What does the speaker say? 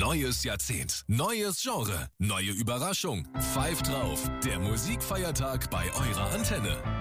Neues Jahrzehnt, neues Genre, neue Überraschung. Pfeift drauf, der Musikfeiertag bei eurer Antenne.